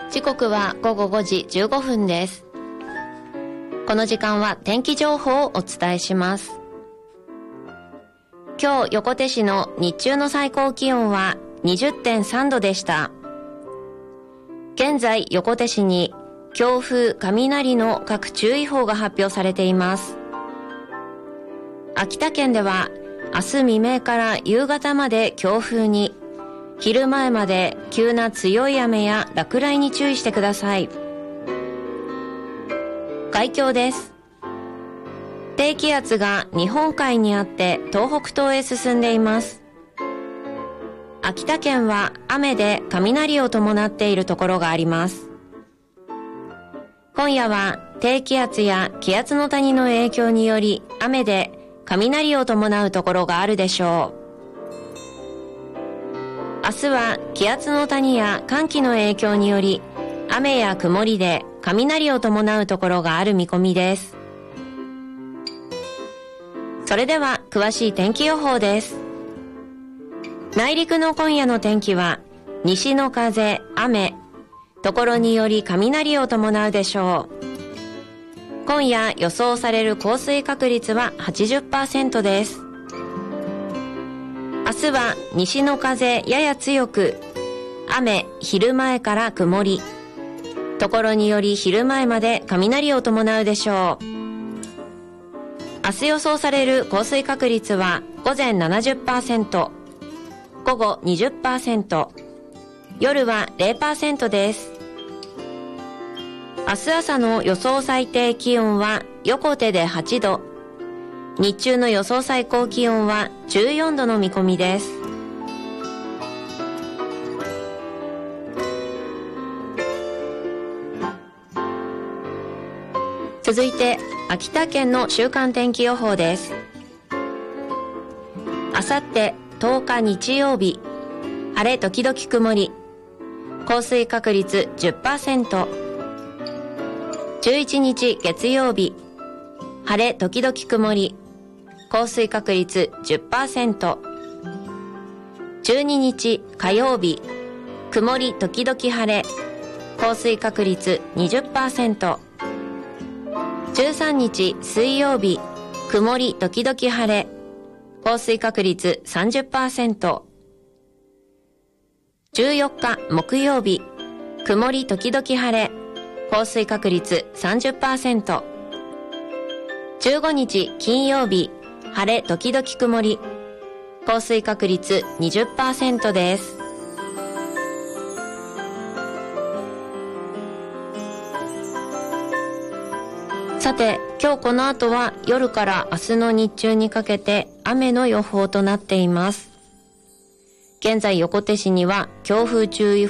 時刻は午後5時15分です。この時間は天気情報をお伝えします。今日横手市の日中の最高気温は 20.3 度でした。現在横手市に強風・雷の各注意報が発表されています。秋田県では明日未明から夕方まで強風に、昼前まで急な強い雨や落雷に注意してください。海況です。低気圧が日本海にあって東北東へ進んでいます。秋田県は雨で雷を伴っているところがあります。今夜は低気圧や気圧の谷の影響により雨で雷を伴うところがあるでしょう。明日は気圧の谷や寒気の影響により雨や曇りで雷を伴うところがある見込みです。それでは詳しい天気予報です。内陸の今夜の天気は西の風、雨、ところにより雷を伴うでしょう。今夜予想される降水確率は 80% です。明日は西の風やや強く、雨、昼前から曇り、ところにより昼前まで雷を伴うでしょう。明日予想される降水確率は午前 70%、午後 20%、夜は 0% です。明日朝の予想最低気温は横手で8度、日中の予想最高気温は14度の見込みです。続いて秋田県の週間天気予報です。あさって10日日曜日、晴れ時々曇り、降水確率 10%。11日月曜日、晴れ時々曇り、降水確率 10%。12日火曜日、曇り時々晴れ、降水確率 20%。13日水曜日、曇り時々晴れ、降水確率 30%。14日木曜日、曇り時々晴れ、降水確率 30%。15日金曜日、晴れ時々曇り、降水確率 20% です。さて、今日この後は夜から明日の日中にかけて雨の予報となっています。現在横手市には強風注意報